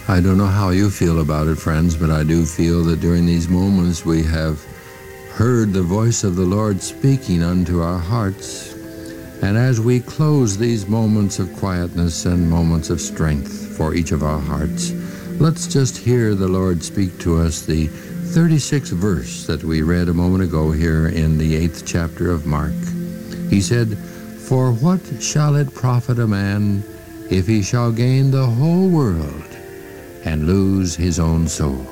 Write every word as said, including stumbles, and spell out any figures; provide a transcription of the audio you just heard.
I don't know how you feel about it, friends, but I do feel that during these moments we have heard the voice of the Lord speaking unto our hearts. And as we close these moments of quietness and moments of strength for each of our hearts, let's just hear the Lord speak to us the thirty-sixth verse that we read a moment ago here in the eighth chapter of Mark. He said, "For what shall it profit a man if he shall gain the whole world and lose his own soul?"